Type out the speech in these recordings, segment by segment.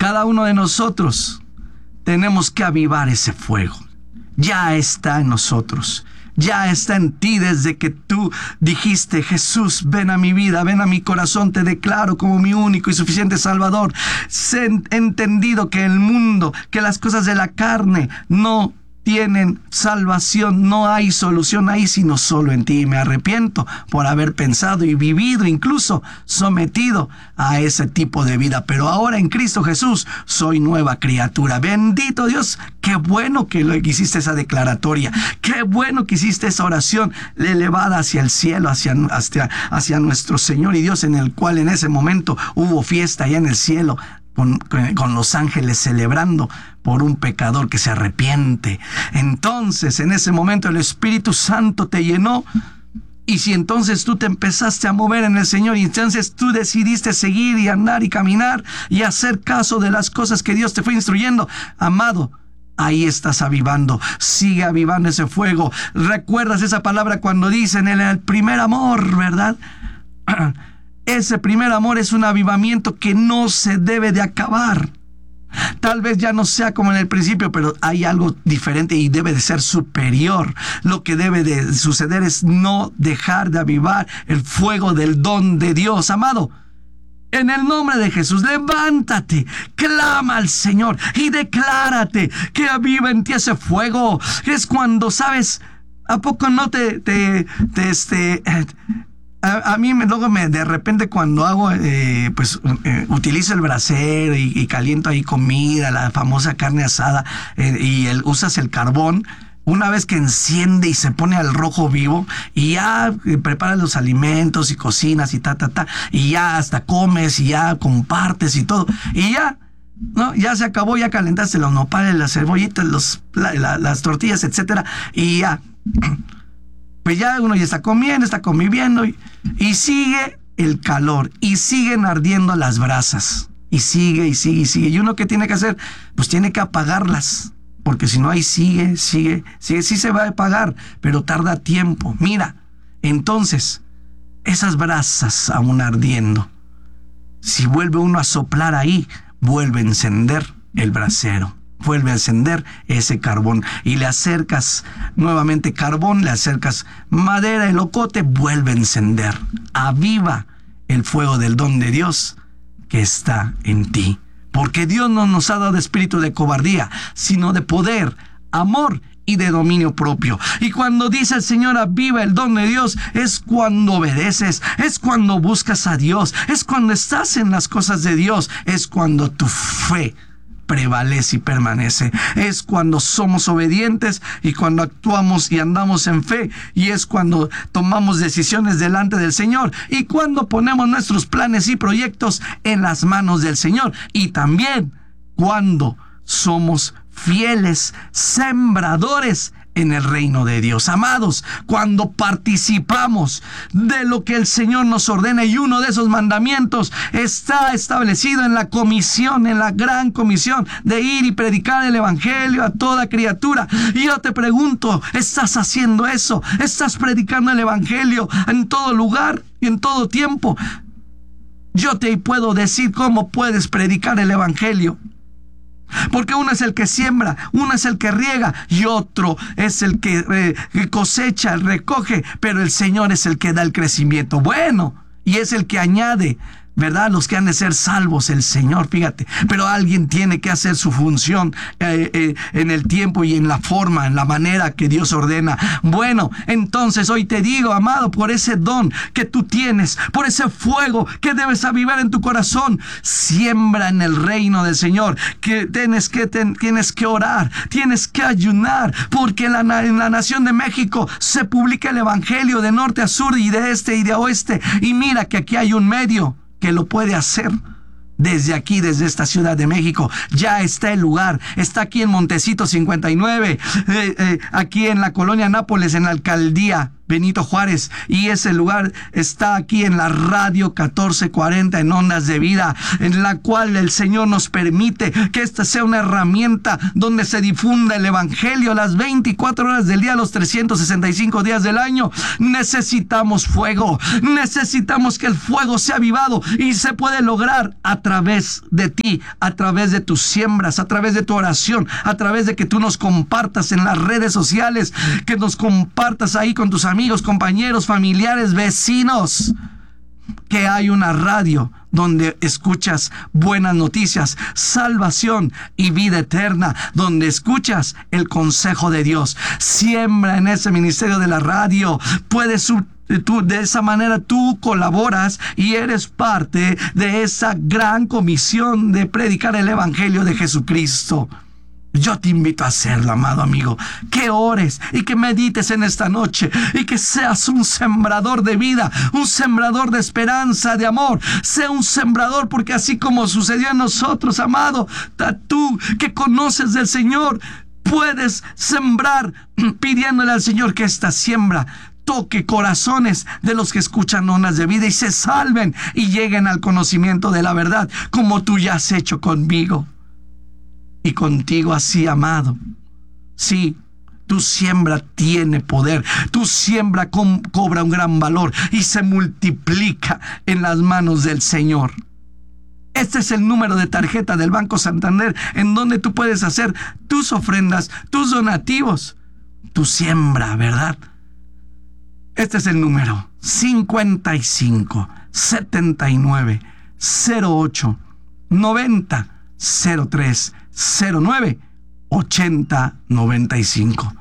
Cada uno de nosotros tenemos que avivar ese fuego. Ya está en nosotros. Ya está en ti desde que tú dijiste: Jesús, ven a mi vida, ven a mi corazón, te declaro como mi único y suficiente Salvador. Sé entendido que el mundo, que las cosas de la carne no tienen salvación, no hay solución ahí sino solo en ti. Me arrepiento por haber pensado y vivido, incluso sometido a ese tipo de vida, pero ahora en Cristo Jesús soy nueva criatura. Bendito Dios, qué bueno que hiciste esa declaratoria, qué bueno que hiciste esa oración elevada hacia el cielo, hacia nuestro Señor y Dios, en el cual en ese momento hubo fiesta allá en el cielo, con los ángeles celebrando por un pecador que se arrepiente. Entonces, en ese momento el Espíritu Santo te llenó. Y si entonces tú te empezaste a mover en el Señor, y entonces tú decidiste seguir y andar y caminar y hacer caso de las cosas que Dios te fue instruyendo, amado, ahí estás avivando. Sigue avivando ese fuego. ¿Recuerdas esa palabra cuando dicen el primer amor, verdad? Ese primer amor es un avivamiento que no se debe de acabar. Tal vez ya no sea como en el principio, pero hay algo diferente y debe de ser superior. Lo que debe de suceder es no dejar de avivar el fuego del don de Dios. Amado, en el nombre de Jesús, levántate, clama al Señor y declárate que aviva en ti ese fuego. Es cuando, ¿sabes? ¿A poco no A mí luego de repente cuando hago, utilizo el brasero y caliento ahí comida, la famosa carne asada, usas el carbón. Una vez que enciende y se pone al rojo vivo y ya preparas los alimentos y cocinas y y ya hasta comes y ya compartes y todo, y ya, ¿no? Ya se acabó, ya calentaste los nopales, las cebollitas, las tortillas, etcétera, y ya. Pues ya uno ya está comiendo, está conviviendo y sigue el calor y siguen ardiendo las brasas y sigue. ¿Y uno qué tiene que hacer? Pues tiene que apagarlas, porque si no ahí sigue, sí se va a apagar, pero tarda tiempo. Mira, entonces, esas brasas aún ardiendo, si vuelve uno a soplar ahí, vuelve a encender el brasero. Vuelve a encender ese carbón y le acercas nuevamente carbón, le acercas madera, el ocote, vuelve a encender. Aviva el fuego del don de Dios que está en ti. Porque Dios no nos ha dado espíritu de cobardía, sino de poder, amor y de dominio propio. Y cuando dice el Señor aviva el don de Dios, es cuando obedeces, es cuando buscas a Dios, es cuando estás en las cosas de Dios, es cuando tu fe prevalece y permanece. Es cuando somos obedientes y cuando actuamos y andamos en fe, y es cuando tomamos decisiones delante del Señor y cuando ponemos nuestros planes y proyectos en las manos del Señor, y también cuando somos fieles sembradores en el reino de Dios. Amados, cuando participamos de lo que el Señor nos ordena, y uno de esos mandamientos está establecido en la comisión, en la gran comisión de ir y predicar el evangelio a toda criatura. Y yo te pregunto, ¿estás haciendo eso? ¿Estás predicando el evangelio en todo lugar y en todo tiempo? Yo te puedo decir cómo puedes predicar el evangelio. Porque uno es el que siembra, uno es el que riega y otro es el que cosecha, el recoge, pero el Señor es el que da el crecimiento. Bueno, y es el que añade, ¿verdad? Los que han de ser salvos, el Señor, fíjate. Pero alguien tiene que hacer su función en el tiempo y en la forma, en la manera que Dios ordena. Bueno, entonces hoy te digo, amado, por ese don que tú tienes, por ese fuego que debes avivar en tu corazón, siembra en el reino del Señor. Que tienes que orar, tienes que ayunar, porque en la nación de México se publica el evangelio de norte a sur y de este y de oeste. Y mira que aquí hay un medio que lo puede hacer desde aquí, desde esta Ciudad de México. Ya está el lugar, está aquí en Montecito 59, aquí en la colonia Nápoles, en la alcaldía Benito Juárez, y ese lugar está aquí en la radio 1440 en Ondas de Vida, en la cual el Señor nos permite que esta sea una herramienta donde se difunda el Evangelio las 24 horas del día, los 365 días del año. Necesitamos fuego, necesitamos que el fuego sea avivado, y se puede lograr a través de ti, a través de tus siembras, a través de tu oración, a través de que tú nos compartas en las redes sociales, que nos compartas ahí con tus amigos, compañeros, familiares, vecinos, que hay una radio donde escuchas buenas noticias, salvación y vida eterna, donde escuchas el consejo de Dios. Siembra en ese ministerio de la radio. De esa manera tú colaboras y eres parte de esa gran comisión de predicar el Evangelio de Jesucristo. Yo te invito a hacerlo, amado amigo, que ores y que medites en esta noche y que seas un sembrador de vida, un sembrador de esperanza, de amor. Sea un sembrador, porque así como sucedió en nosotros, amado, tú que conoces del Señor, puedes sembrar pidiéndole al Señor que esta siembra toque corazones de los que escuchan Ondas de Vida y se salven y lleguen al conocimiento de la verdad, como tú ya has hecho conmigo. Y contigo así, amado. Sí, tu siembra tiene poder. Tu siembra cobra un gran valor y se multiplica en las manos del Señor. Este es el número de tarjeta del Banco Santander, en donde tú puedes hacer tus ofrendas, tus donativos, tu siembra, ¿verdad? Este es el número: 55 79 08 90 03 09 80 95.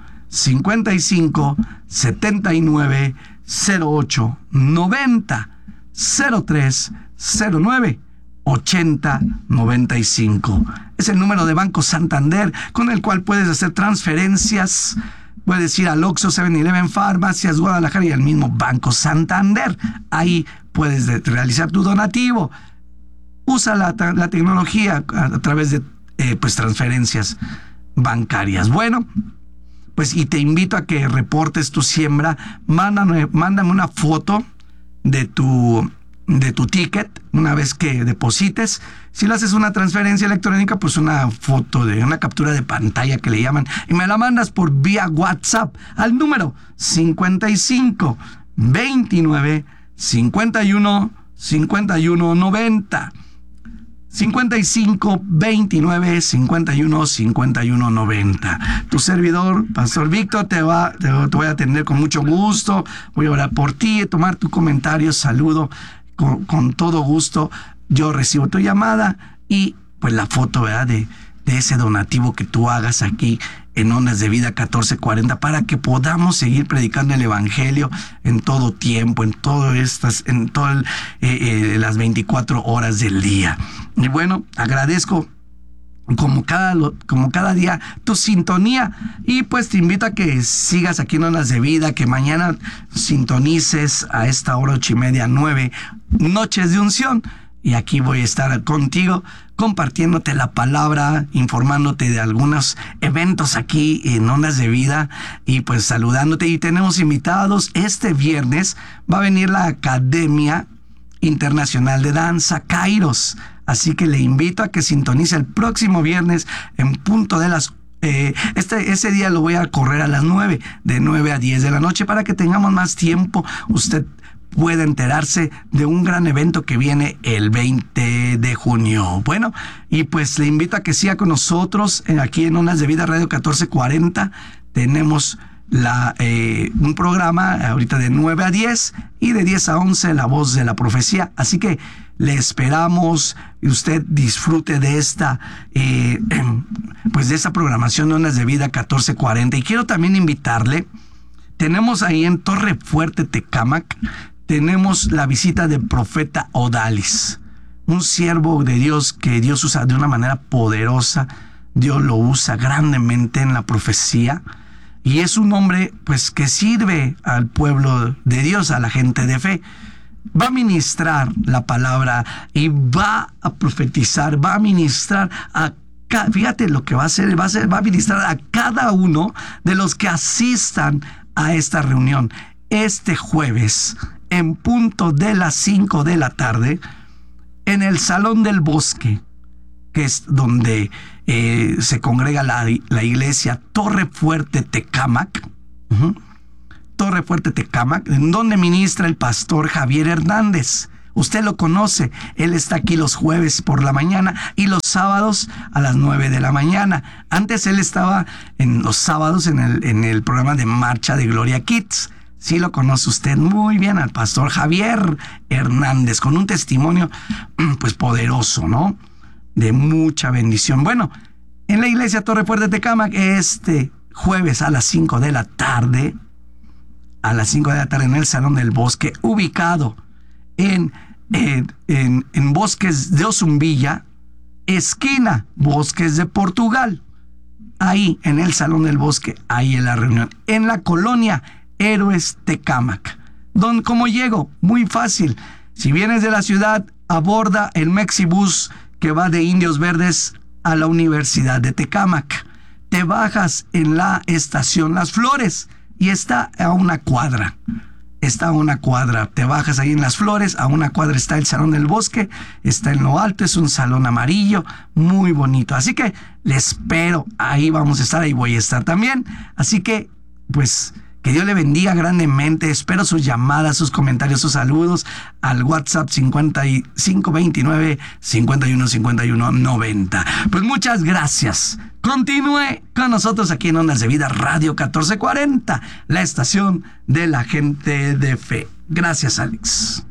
55 79 08 90 03 09 80 95. Es el número de Banco Santander con el cual puedes hacer transferencias. Puedes ir al Oxxo, 7-Eleven, Farmacias Guadalajara y al mismo Banco Santander. Ahí puedes realizar tu donativo. Usa la tecnología a través de pues transferencias bancarias. Bueno, pues y te invito a que reportes tu siembra. Mándame una foto de tu ticket una vez que deposites. Si lo haces una transferencia electrónica, pues una foto de una captura de pantalla que le llaman, y me la mandas por vía WhatsApp al número 55 29 51 51 90. 55 29 51 51 90. Tu servidor, Pastor Víctor, te voy a atender con mucho gusto. Voy a orar por ti, tomar tu comentario, saludo con todo gusto. Yo recibo tu llamada y pues la foto, ¿verdad?, de ese donativo que tú hagas aquí en Ondas de Vida 1440, para que podamos seguir predicando el Evangelio en todo tiempo, en todas las 24 horas del día. Y bueno, agradezco como cada día tu sintonía, y pues te invito a que sigas aquí en Ondas de Vida, que mañana sintonices a esta hora 8:30, 9, Noches de Unción, y aquí voy a estar contigo compartiéndote la palabra, informándote de algunos eventos aquí en Ondas de Vida y pues saludándote. Y tenemos invitados. Este viernes va a venir la Academia Internacional de Danza, Kairos. Así que le invito a que sintonice el próximo viernes en punto de las ese día lo voy a correr a las 9, de 9 a 10 de la noche, para que tengamos más tiempo. Usted puede enterarse de un gran evento que viene el 20 de junio. Bueno, y pues le invito a que siga con nosotros aquí en Ondas de Vida Radio 1440. Tenemos un programa ahorita de 9 a 10 y de 10 a 11 La Voz de la Profecía. Así que le esperamos y usted disfrute de esta pues de esa programación de Ondas de Vida 1440. Y quiero también invitarle, tenemos ahí en Torre Fuerte, Tecámac, tenemos la visita del profeta Odalis, un siervo de Dios que Dios usa de una manera poderosa. Dios lo usa grandemente en la profecía, y es un hombre pues que sirve al pueblo de Dios, a la gente de fe. Va a ministrar la palabra y va a profetizar, va a ministrar fíjate lo que va a hacer, va a ministrar a cada uno de los que asistan a esta reunión. este jueves, en punto de las 5 de la tarde, en el Salón del Bosque, que es donde se congrega la iglesia Torre Fuerte Tecámac, Torre Fuerte Tecámac, en donde ministra el pastor Javier Hernández. Usted lo conoce, él está aquí los jueves por la mañana y los sábados a las 9 de la mañana. Antes él estaba en los sábados en el programa de Marcha de Gloria Kids. Sí lo conoce usted muy bien al pastor Javier Hernández, con un testimonio pues poderoso, ¿no? De mucha bendición. Bueno, en la iglesia Torre Fuerte Tecámac, este jueves a las 5 de la tarde, en el Salón del Bosque, ubicado en Bosques de Ozumbilla, esquina Bosques de Portugal. Ahí, en el Salón del Bosque, ahí en la reunión. En la colonia Héroes Tecámac. ¿Cómo llego? Muy fácil. Si vienes de la ciudad, aborda el Mexibus que va de Indios Verdes a la Universidad de Tecámac. Te bajas en la estación Las Flores y está a una cuadra. Te bajas ahí en Las Flores, a una cuadra está el Salón del Bosque, está en lo alto, es un salón amarillo, muy bonito. Así que le espero, ahí vamos a estar, ahí voy a estar también. Así que, pues, que Dios le bendiga grandemente. Espero sus llamadas, sus comentarios, sus saludos al WhatsApp 5529-515190. Pues muchas gracias. Continúe con nosotros aquí en Ondas de Vida Radio 1440, la estación de la gente de fe. Gracias, Alex.